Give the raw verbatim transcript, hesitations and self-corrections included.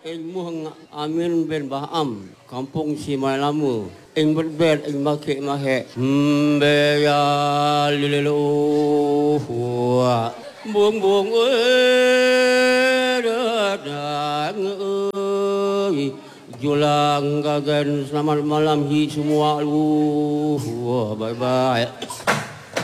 Ing muhang Amin bin Baham, kampung Simai Lama. Ing berbel ing makik mahek. Mbe ya lililu. Buông buông ơi datang ơi. Julang gagan selamat malam hi semua lu. Bye bye.